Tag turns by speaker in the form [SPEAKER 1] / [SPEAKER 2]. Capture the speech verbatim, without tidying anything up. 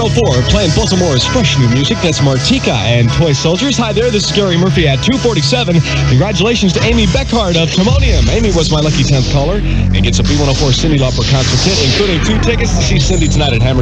[SPEAKER 1] oh four, playing Baltimore's fresh new music. That's Martika and Toy Soldiers. Hi there, this is Gary Murphy at two forty-seven. Congratulations to Amy Beckhard of Timonium. Amy was my lucky tenth caller and gets a B one oh four Cyndi Lauper concert kit, including two tickets to see Cyndi tonight at Hammer